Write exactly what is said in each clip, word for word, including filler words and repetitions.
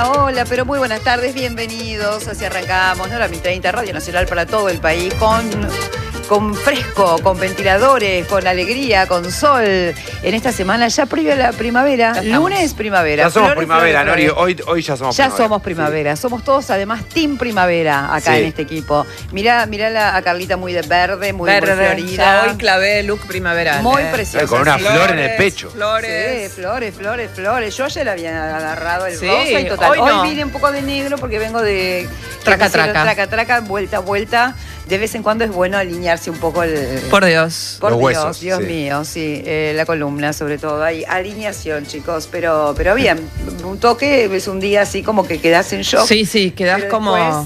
Hola, hola, pero muy buenas tardes, bienvenidos. Así arrancamos, ¿no? La mil treinta Radio Nacional para todo el país con... con fresco, con ventiladores, con alegría, con sol. En esta semana ya previo a la primavera, lunes primavera. Ya somos flores, primavera, flores, Nori. flores. Hoy, hoy ya somos ya primavera. Ya somos primavera. Sí. Somos todos además team primavera acá sí. en este equipo. Mirá, mirá a Carlita muy de verde, muy, verde, muy florida. Ya hoy clavé look primaveral. Muy eh. preciosa. Con una flores, flor en el pecho. Flores. Sí, flores, flores, flores. Yo ayer había agarrado el sí, rosa y total. Hoy, hoy no. vine un poco de negro porque vengo de... Traca, traca. Traca, traca, vuelta, vuelta. De vez en cuando es bueno alinearse un poco el... Por Dios. Por Los Dios, huesos, Dios sí. mío, sí. Eh, la columna, sobre todo. Hay alineación, chicos. Pero, pero bien, un toque es un día así como que quedás en shock. Sí, sí, quedás pero como... después,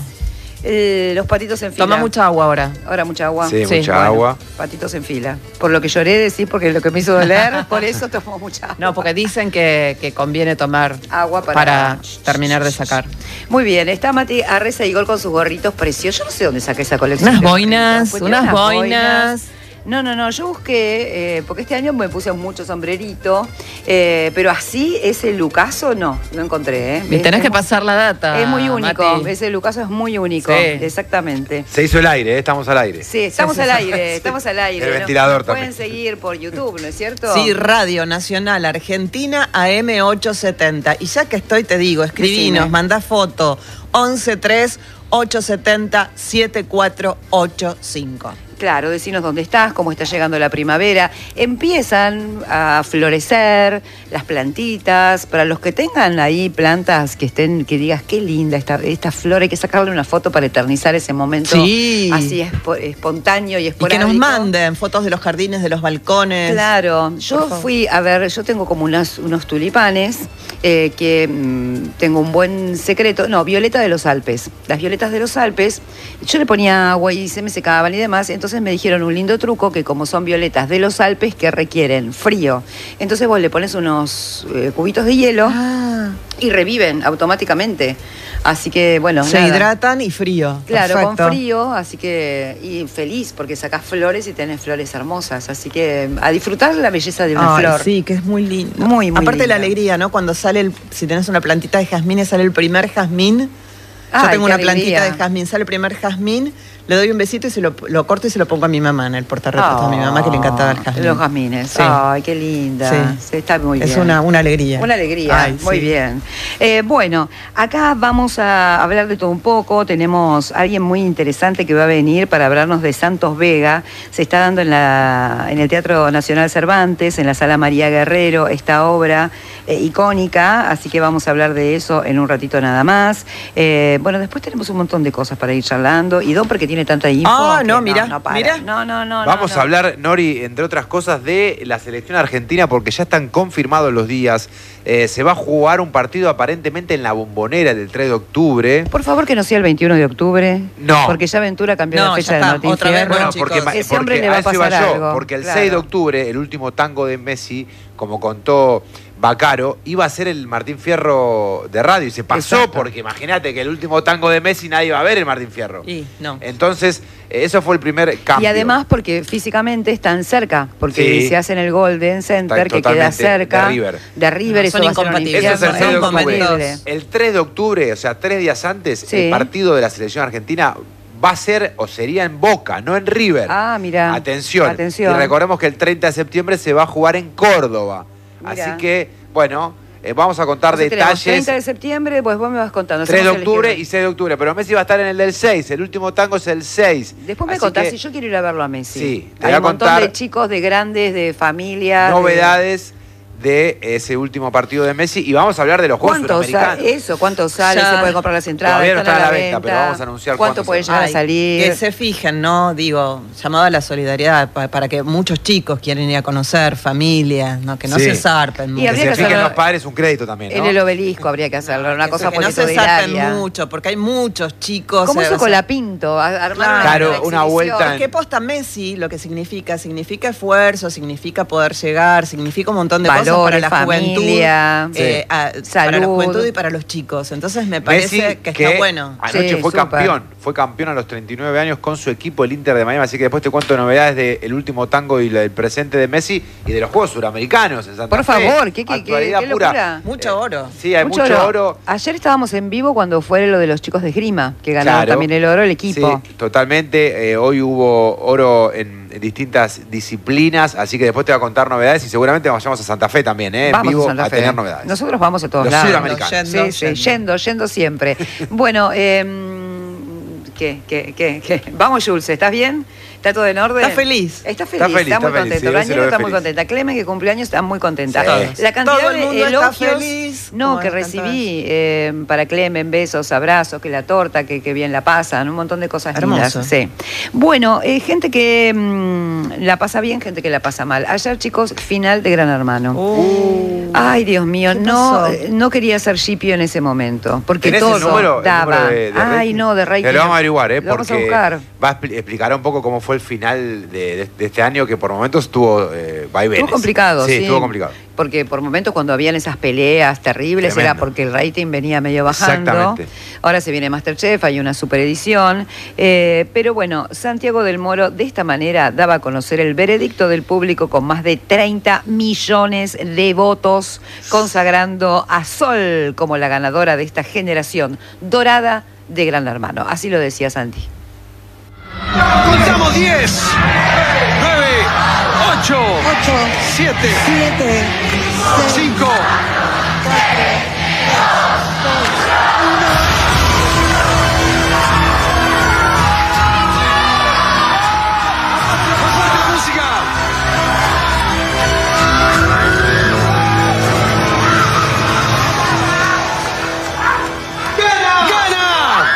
eh, los patitos en fila. Toma mucha agua ahora. Ahora mucha agua. Sí, Sí, mucha bueno, agua. Patitos en fila. Por lo que lloré, decir, porque lo que me hizo doler, por eso tomo mucha agua. No, porque dicen que, que conviene tomar agua para, para terminar de sacar. Muy bien, está Mati Arreza y Gol con sus gorritos preciosos. Yo no sé dónde saqué esa colección. Unas de boinas, gorritos. unas Unas boinas. No, no, no, yo busqué, eh, porque este año me puse mucho sombrerito, eh, pero así, ese lucaso, no, no encontré. ¿eh? Me tenés es, que pasar la data. Es muy único, Mati. ese lucaso es muy único, Sí. exactamente. Se hizo el aire, ¿eh? Estamos al aire. Sí, estamos Sí, sí, al sí. aire, estamos al aire. El ¿no? ventilador Nos pueden también. seguir por YouTube, ¿no es cierto? Sí, Radio Nacional Argentina A M ochocientos setenta. Y ya que estoy, te digo, escribinos, Decime. mandá foto once tres ochocientos setenta siete cuatro ocho cinco. Claro, decinos dónde estás, cómo está llegando la primavera. Empiezan a florecer las plantitas. Para los que tengan ahí plantas que estén, que digas qué linda esta, esta flor, hay que sacarle una foto para eternizar ese momento. Sí. Así espo- espontáneo y Y esporádico. que nos manden fotos de los jardines, de los balcones. Claro, yo Por favor. fui a ver, yo tengo como unas, unos tulipanes eh, que mmm, tengo un buen secreto, no, violeta de los Alpes. Las violetas de los Alpes, yo le ponía agua y se me secaban y demás, entonces me dijeron un lindo truco que como son violetas de los Alpes que requieren frío, entonces vos le pones unos eh, cubitos de hielo Ah, y reviven automáticamente. Así que bueno, se nada. hidratan y frío. Claro, Perfecto. con frío, así que, y feliz, porque sacás flores y tenés flores hermosas, así que a disfrutar la belleza de una Ay, flor. sí, que es muy lindo. Muy, muy Aparte linda. la alegría, ¿no? Cuando sale, el, si tenés una plantita de jazmín, sale el primer jazmín. Yo Ay, tengo qué una plantita alegría. de jazmín, sale el primer jazmín, le doy un besito y se lo, lo corto y se lo pongo a mi mamá en el portarretrato a mi mamá que le encantaba el jazmín. Los jazmines. Sí. Ay, qué linda. Sí. Sí, está muy bien. Es una, una alegría. Una alegría, Ay, muy sí. bien. Eh, bueno, acá vamos a hablar de todo un poco. Tenemos a alguien muy interesante que va a venir para hablarnos de Santos Vega. Se está dando en, la, en el Teatro Nacional Cervantes, en la Sala María Guerrero, esta obra eh, icónica. Así que vamos a hablar de eso en un ratito nada más. Eh, bueno, después tenemos un montón de cosas para ir charlando. Y Don, porque tiene tanta info. Ah, que no, mirá, no, para. mirá. No, no, no. Vamos no, no. a hablar, Nori, entre otras cosas, de la selección argentina porque ya están confirmados los días. Eh, se va a jugar un partido aparentemente en la Bombonera del tres de octubre. Por favor, que no sea el veintiuno de octubre. No. Porque ya Ventura cambió No, la fecha ya de está, Martín otra vez, Fierro. bueno, porque, chicos. ma- Ese porque hombre le va a eso pasar iba yo, algo, porque el claro. seis de octubre, el último tango de Messi, como contó Bacaro, iba a ser el Martín Fierro de radio y se pasó Exacto. porque imagínate que el último tango de Messi nadie iba a ver el Martín Fierro. Y no. Entonces, eh, eso fue el primer cambio. Y además porque físicamente están cerca, porque Sí. se hace en el Golden Center, Está que queda totalmente cerca de River. de River, No, eso son va a ser un incompatibles. Eso es el infierno, seis de es octubre. incompatible. El tres de octubre, o sea, tres días antes, Sí. el partido de la selección argentina va a ser o sería en Boca, no en River. Ah, mira. Atención. Atención. Y recordemos que el treinta de septiembre se va a jugar en Córdoba. Mirá. Así que, bueno, eh, vamos a contar Entonces tenemos detalles. treinta de septiembre, pues vos me vas contando. tres de Hacemos el octubre esquema. y seis de octubre. Pero Messi va a estar en el del seis. El último tango es el seis. Después me Así contás, que, si yo quiero ir a verlo a Messi. Sí, te Hay voy a un montón contar de chicos, de grandes, de familia. novedades de ese último partido de Messi. Y vamos a hablar de los Juegos ¿Cuánto sale Sudamericanos. eso? ¿Cuánto sale? Ya. ¿Se puede comprar las entradas? Todavía no ¿Están está a la venta, pero vamos a anunciar ¿Cuánto cuándo puede se- llegar a Ay, salir? Que se fijen, ¿no? Digo, llamado a la solidaridad pa- para que muchos chicos quieren ir a conocer familias, ¿no? Que no Sí. se zarpen Y mucho. Que habría se que fijen hacerlo- los padres un crédito también, ¿no? En el obelisco habría que hacerlo, una Que cosa se- que no se zarpen político mucho, porque hay muchos chicos. ¿Cómo eh, hizo o con sea, la Pinto? A- armar Claro, exhibición. una vuelta en- ¿Qué posta Messi? Lo que significa, significa esfuerzo, significa poder llegar, significa un montón de cosas. hermosos para la familia, juventud, eh, sí. a, salud. para la juventud y para los chicos. Entonces me parece Messi, que, que está bueno. Anoche Sí, fue súper. campeón, fue campeón a los treinta y nueve años con su equipo, el Inter de Miami, así que después te cuento novedades del último tango y el presente de Messi y de los Juegos Suramericanos en Santa Por Fe. favor, ¿qué, qué, Actualidad qué, qué pura. locura? Mucho oro. Sí, hay mucho, mucho oro. oro. Ayer estábamos en vivo cuando fue lo de los chicos de esgrima, que ganaron Claro. también el oro el equipo. Sí, totalmente. Eh, hoy hubo oro en, en distintas disciplinas, así que después te voy a contar novedades y seguramente vayamos a Santa Fe también, ¿eh? Vamos en vivo a, Santa a Fe. tener novedades. Nosotros vamos a todos Los lados. sudamericanos. Yendo, Sí, sí, yendo. yendo, yendo siempre. Bueno, eh, ¿qué, qué, qué, qué? Vamos, Jules, ¿estás bien? ¿Está todo en orden? Está feliz. Está feliz, Está feliz, está, está muy feliz, contento. sí, él se Brañero lo ve está muy feliz. contenta. Clemen, que cumpleaños, está muy contenta. Sí. La cantidad Todo el de mundo está elogios feliz. no, ¿Cómo que es? recibí eh, para Clemen, besos, abrazos, que la torta, que, que bien la pasan, un montón de cosas Hermoso. lindas. Sí. Bueno, eh, gente que mmm, la pasa bien, gente que la pasa mal. Ayer, chicos, final de Gran Hermano. Uh. Ay, Dios mío, ¿Qué no, pasó? eh, no quería ser shipio en ese momento, porque ¿Tenés todo el número, el daba. número de, de Ay, rating? no, de rating. Te lo vamos a averiguar, ¿eh? Lo vamos a Porque buscar. va a expli- explicar un poco cómo fue el final de, de- de este año, que por momentos tuvo eh, vaivenes. Estuvo complicado, sí. Sí, estuvo complicado. Porque por momentos cuando habían esas peleas terribles Tremendo. era porque el rating venía medio bajando. Exactamente. Ahora se viene Masterchef, hay una super edición. Eh, pero bueno, Santiago del Moro de esta manera daba a conocer el veredicto del público con más de treinta millones de votos, consagrando a Sol como la ganadora de esta generación dorada de Gran Hermano. Así lo decía Santi. Contamos diez, nueve, ocho, siete, cinco, música. ¡Gana!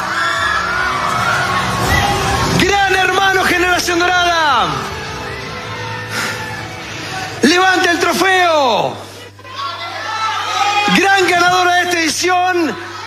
Gran Hermano Generación Dorada. Levanta el trofeo. Gran ganadora de esta edición,